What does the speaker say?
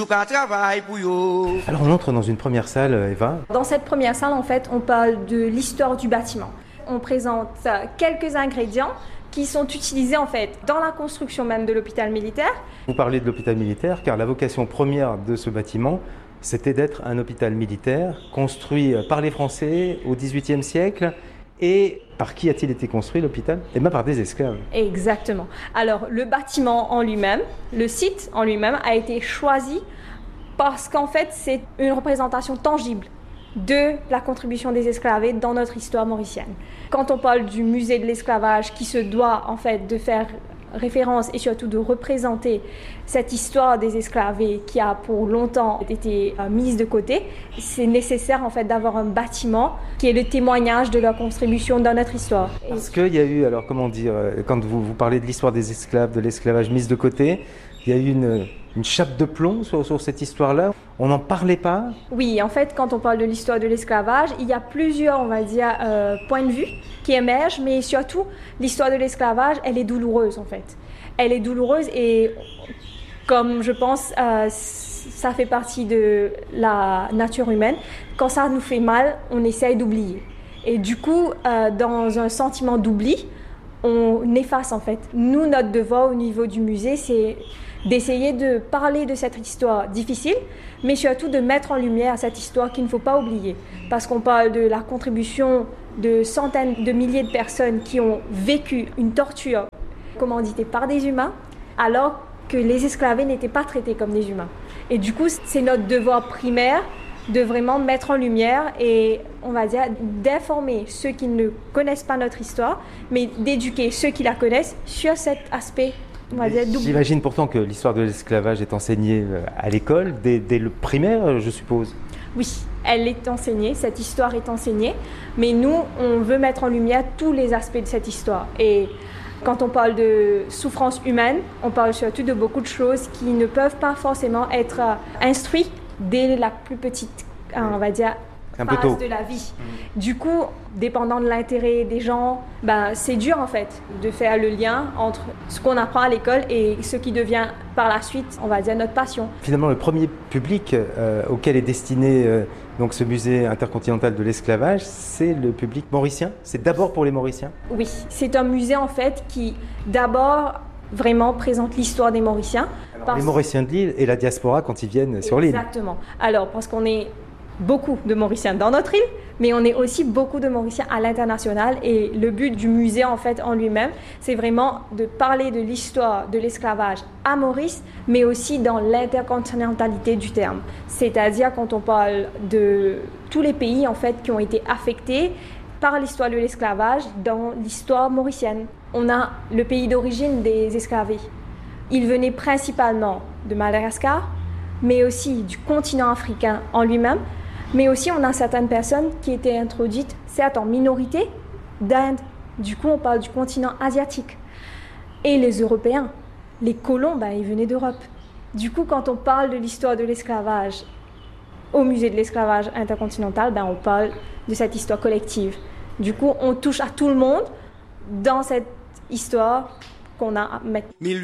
Alors on entre dans une première salle, Eva. Dans cette première salle, en fait, on parle de l'histoire du bâtiment. On présente quelques ingrédients qui sont utilisés en fait dans la construction même de l'hôpital militaire. Vous parlez de l'hôpital militaire car la vocation première de ce bâtiment, c'était d'être un hôpital militaire construit par les Français au XVIIIe siècle. Et par qui a-t-il été construit l'hôpital ? Eh bien par des esclaves. Exactement. Alors le bâtiment en lui-même, le site en lui-même a été choisi parce qu'en fait c'est une représentation tangible de la contribution des esclavés dans notre histoire mauricienne. Quand on parle du musée de l'esclavage qui se doit en fait de faire référence et surtout de représenter cette histoire des esclavés qui a pour longtemps été mise de côté, c'est nécessaire en fait d'avoir un bâtiment qui est le témoignage de leur contribution dans notre histoire. Parce qu'il y a eu, alors comment dire, quand vous parlez de l'histoire des esclaves, de l'esclavage mise de côté, il y a eu une chape de plomb sur cette histoire-là. On n'en parlait pas ? Oui, en fait, quand on parle de l'histoire de l'esclavage, il y a plusieurs, on va dire, points de vue qui émergent, mais surtout, l'histoire de l'esclavage, elle est douloureuse, en fait. Elle est douloureuse et, comme je pense, ça fait partie de la nature humaine. Quand ça nous fait mal, on essaye d'oublier. Et du coup, dans un sentiment d'oubli, on efface, en fait. Nous, notre devoir au niveau du musée, c'est d'essayer de parler de cette histoire difficile, mais surtout de mettre en lumière cette histoire qu'il ne faut pas oublier. Parce qu'on parle de la contribution de centaines de milliers de personnes qui ont vécu une torture commanditée par des humains, alors que les esclavés n'étaient pas traités comme des humains. Et du coup, c'est notre devoir primaire de vraiment mettre en lumière et, on va dire, d'informer ceux qui ne connaissent pas notre histoire, mais d'éduquer ceux qui la connaissent sur cet aspect. J'imagine pourtant que l'histoire de l'esclavage est enseignée à l'école, dès le primaire, je suppose. Oui, elle est enseignée, cette histoire est enseignée, mais nous, on veut mettre en lumière tous les aspects de cette histoire. Et quand on parle de souffrance humaine, on parle surtout de beaucoup de choses qui ne peuvent pas forcément être instruites dès la plus petite, on va dire, phase de la vie. Du coup, dépendant de l'intérêt des gens, c'est dur en fait de faire le lien entre ce qu'on apprend à l'école et ce qui devient par la suite, on va dire, notre passion. Finalement, le premier public auquel est destiné donc ce musée intercontinental de l'esclavage, c'est le public mauricien. C'est d'abord pour les Mauriciens ? Oui, c'est un musée en fait qui d'abord vraiment présente l'histoire des Mauriciens. Les Mauriciens de l'île et la diaspora quand ils viennent sur l'île. Exactement. Alors, parce qu'on est beaucoup de Mauriciens dans notre île, mais on est aussi beaucoup de Mauriciens à l'international. Et le but du musée, en fait, en lui-même, c'est vraiment de parler de l'histoire de l'esclavage à Maurice, mais aussi dans l'intercontinentalité du terme. C'est-à-dire quand on parle de tous les pays, en fait, qui ont été affectés par l'histoire de l'esclavage dans l'histoire mauricienne. On a le pays d'origine des esclavés. Ils venaient principalement de Madagascar, mais aussi du continent africain en lui-même. Mais aussi, on a certaines personnes qui étaient introduites, certes en minorité, d'Inde. Du coup, on parle du continent asiatique. Et les Européens, les colons, ils venaient d'Europe. Du coup, quand on parle de l'histoire de l'esclavage au musée de l'esclavage intercontinental, on parle de cette histoire collective. Du coup, on touche à tout le monde dans cette histoire qu'on a à mettre.